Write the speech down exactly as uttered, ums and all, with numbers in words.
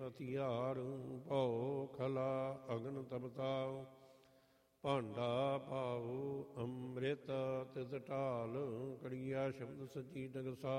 ਹਥਿਆਰ, ਭਉ ਖਲਾ ਅਗਨ ਤਪਤਾਉ, ਭਾਂਡਾ ਪਾਉ ਅੰਮ੍ਰਿਤ ਤਿਸ ਢਾਲ, ਕੜੀਆ ਸ਼ਬਦ ਸਚੀ ਟਕਸਾਲ।